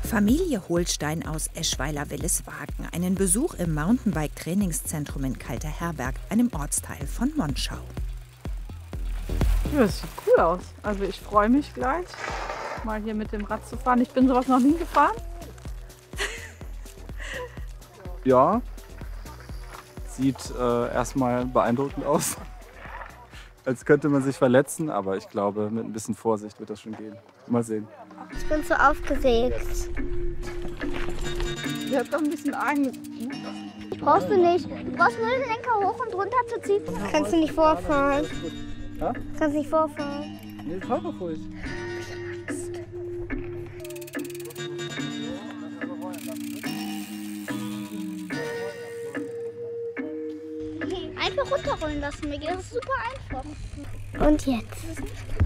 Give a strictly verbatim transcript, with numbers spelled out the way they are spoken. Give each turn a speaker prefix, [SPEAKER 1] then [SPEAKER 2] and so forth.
[SPEAKER 1] Familie Holstein aus Eschweiler-Willeswagen. Einen Besuch im Mountainbike-Trainingszentrum in Kalterherberg, einem Ortsteil von Monschau.
[SPEAKER 2] Ja, das sieht cool aus. Also ich freue mich gleich, mal hier mit dem Rad zu fahren. Ich bin sowas noch nie gefahren.
[SPEAKER 3] Ja, sieht äh, erstmal beeindruckend aus. Als könnte man sich verletzen, aber ich glaube, mit ein bisschen Vorsicht wird das schon gehen. Mal sehen.
[SPEAKER 4] Ich bin so aufgeregt.
[SPEAKER 2] Ich habe doch ein bisschen Angst.
[SPEAKER 4] Brauchst du nicht. Du brauchst nur den Lenker hoch und runter zu ziehen. Kannst du nicht vorfahren.
[SPEAKER 3] Ja?
[SPEAKER 4] Kannst nicht vorfahren.
[SPEAKER 3] Nee, fahr doch ruhig.
[SPEAKER 4] Einfach runterrollen lassen, mir geht das super einfach. Und jetzt?